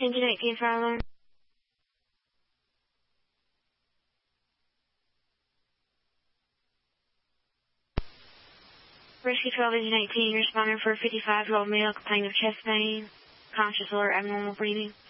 Engine 18 fire alarm. Rescue 12, Engine 18, responding for a 55-year-old male complaining of chest pain, conscious or abnormal breathing.